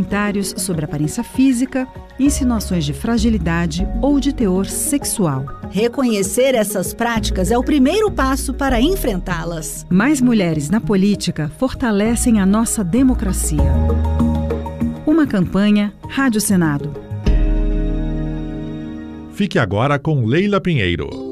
comentários sobre aparência física, insinuações de fragilidade ou de teor sexual. Reconhecer essas práticas é o primeiro passo para enfrentá-las. Mais mulheres na política fortalecem a nossa democracia. Uma campanha Rádio Senado. Fique agora com Leila Pinheiro.